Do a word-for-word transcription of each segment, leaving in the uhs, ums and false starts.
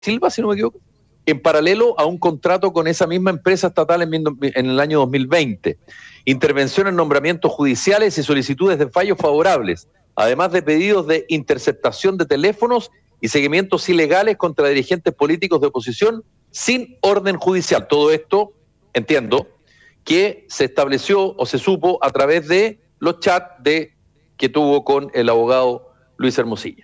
Silva, si no me equivoco, en paralelo a un contrato con esa misma empresa estatal en, en el año dos mil veinte. Intervención en nombramientos judiciales y solicitudes de fallos favorables, además de pedidos de interceptación de teléfonos y seguimientos ilegales contra dirigentes políticos de oposición sin orden judicial. Todo esto, entiendo, que se estableció o se supo a través de los chats de, que tuvo con el abogado Luis Hermosilla.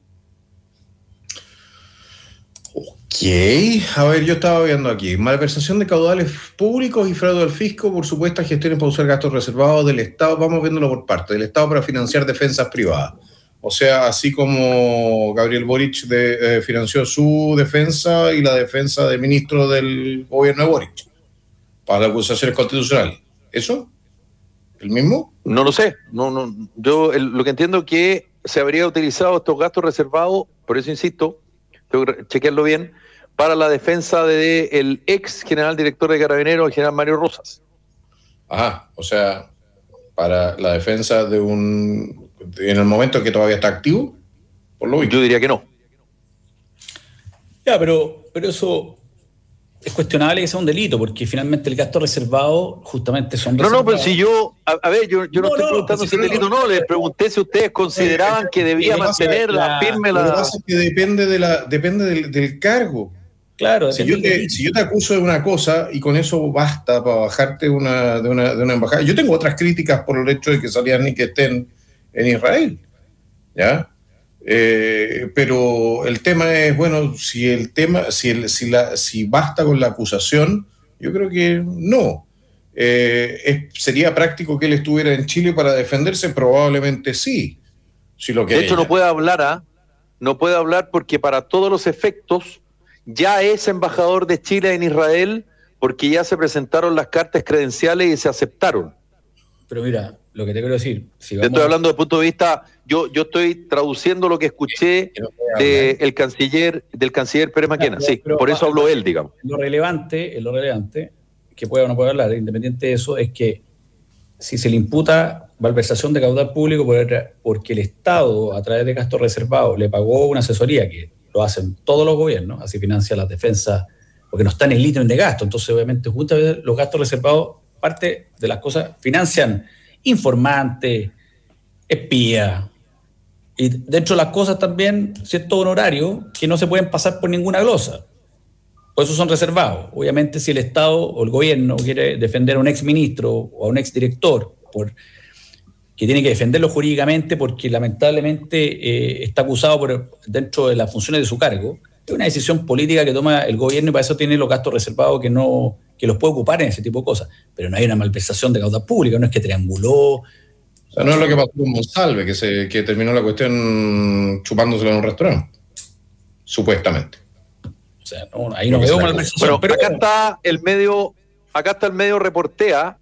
Ok, a ver, yo estaba viendo aquí, malversación de caudales públicos y fraude al fisco por supuestas gestiones para usar gastos reservados del Estado, vamos viéndolo por parte, del Estado para financiar defensas privadas. O sea, así como Gabriel Boric de, eh, financió su defensa y la defensa del ministro del gobierno de Boric para las acusaciones constitucionales. ¿Eso? ¿El mismo? No lo sé. No, no. Yo el, lo que entiendo es que se habría utilizado estos gastos reservados, por eso insisto, tengo que chequearlo bien, para la defensa del ex general director de Carabineros, el general Mario Rosas. Ajá, o sea, para la defensa de un... en el momento que todavía está activo, por lo visto. Yo diría que no. Ya, pero, pero eso es cuestionable que sea un delito, porque finalmente el gasto reservado justamente son No, no, pero si yo, a, a ver, yo, yo no, no estoy no, preguntando si es delito o no, les pregunté si ustedes consideraban que debía mantener la firme la... Lo que pasa es que depende, de la, depende del, del cargo. Claro, si yo, te, si yo te acuso de una cosa y con eso basta para bajarte una, de, una, de una embajada. Yo tengo otras críticas por el hecho de que salían y que estén en Israel, ¿ya? Eh, pero el tema es, bueno, si el tema, si, el, si, la, si basta con la acusación, yo creo que no. Eh, es, ¿Sería práctico que él estuviera en Chile para defenderse? Probablemente sí. Si lo de hecho, no puede hablar, ¿ah? ¿eh? No puede hablar porque para todos los efectos ya es embajador de Chile en Israel, porque ya se presentaron las cartas credenciales y se aceptaron. Pero mira, lo que te quiero decir... Si vamos... Te estoy hablando desde el punto de vista... Yo, yo estoy traduciendo lo que escuché de el canciller, del canciller Pérez Maquena. Sí, pero, por eso habló él, digamos. Lo relevante, lo relevante, que pueda o no pueda hablar, independiente de eso, es que si se le imputa malversación de caudal público porque el Estado, a través de gastos reservados, le pagó una asesoría que lo hacen todos los gobiernos, así financia las defensas, porque no está en el ítem de gasto. Entonces, obviamente, justamente los gastos reservados, parte de las cosas, financian informantes, espías, y dentro de las cosas también ciertos honorarios que no se pueden pasar por ninguna glosa. Por eso son reservados. Obviamente, si el Estado o el gobierno quiere defender a un exministro o a un exdirector por que tiene que defenderlo jurídicamente porque lamentablemente eh, está acusado por dentro de las funciones de su cargo, es una decisión política que toma el gobierno y para eso tiene los gastos reservados que no que los puede ocupar en ese tipo de cosas. Pero no hay una malversación de caudal pública, no es que trianguló. O sea, no es lo que pasó con Monsalve, que, se, que terminó la cuestión chupándosela en un restaurante, supuestamente. O sea, no, ahí no veo malversación. Bueno, pero acá está el medio, acá está el medio reportea,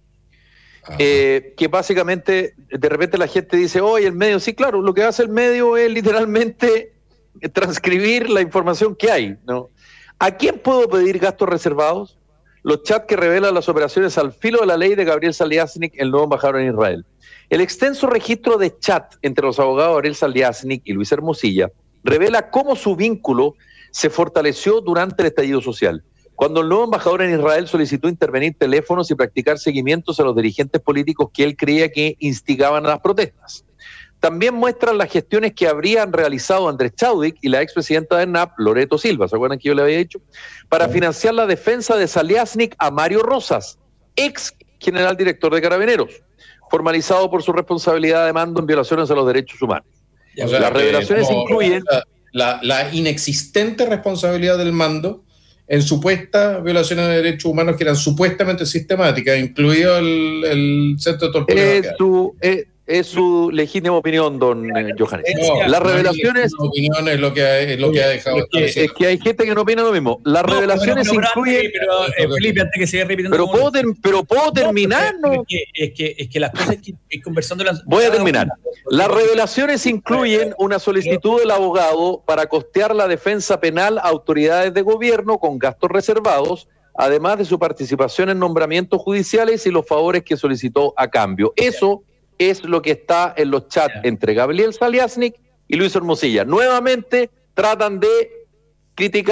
Eh, que básicamente de repente la gente dice, oye, el medio, sí, claro, lo que hace el medio es literalmente transcribir la información que hay, ¿no? ¿A quién puedo pedir gastos reservados? Los chats que revelan las operaciones al filo de la ley de Gabriel Saliasnik, el nuevo embajador en Israel. El extenso registro de chat entre los abogados Gabriel Saliasnik y Luis Hermosilla revela cómo su vínculo se fortaleció durante el estallido social. Cuando el nuevo embajador en Israel solicitó intervenir teléfonos y practicar seguimientos a los dirigentes políticos que él creía que instigaban a las protestas. También muestran las gestiones que habrían realizado Andrés Chaudik y la expresidenta de N A P, Loreto Silva, ¿se acuerdan que yo le había dicho? Para financiar la defensa de Saliasnik a Mario Rosas, ex general director de Carabineros, formalizado por su responsabilidad de mando en violaciones a los derechos humanos. O sea, las revelaciones no, incluyen... La, la inexistente responsabilidad del mando en supuestas violaciones de derechos humanos que eran supuestamente sistemáticas, incluido el, el centro de tortura. Es su, es, es su legítima opinión, don eh, Johannes. No, Las revelaciones... No, opinión es lo que ha, es lo que ha dejado. Es que, es que hay gente que no opina lo mismo. Las no, revelaciones pero, pero, incluyen... Pero, eh, Felipe, antes que siga repitiendo... Pero puedo, ter, pero puedo terminar, ¿no? ¿no? Es, que, es, que, es que las cosas que estoy conversando... Las, Voy a terminar. Las revelaciones incluyen una solicitud del abogado para costear la defensa penal a autoridades de gobierno con gastos reservados, además de su participación en nombramientos judiciales y los favores que solicitó a cambio. Eso es lo que está en los chats entre Gabriel Saliasnik y Luis Hermosilla. Nuevamente tratan de criticar